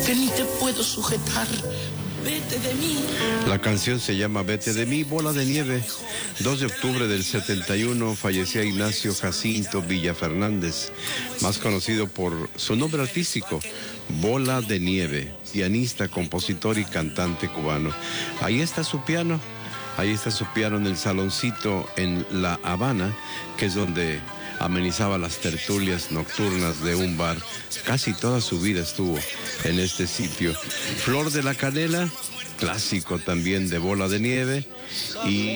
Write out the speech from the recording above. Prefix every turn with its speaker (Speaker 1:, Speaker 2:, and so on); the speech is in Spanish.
Speaker 1: que ni te puedo sujetar. Vete de mí.
Speaker 2: La canción se llama Vete de mí, Bola de Nieve. 2 de octubre del 71 fallecía Ignacio Jacinto Villafernández, más conocido por su nombre artístico, Bola de Nieve, pianista, compositor y cantante cubano. Ahí está su piano en el saloncito en La Habana, que es donde amenizaba las tertulias nocturnas de un bar. Casi toda su vida estuvo en este sitio. Flor de la Canela, clásico también de Bola de Nieve, y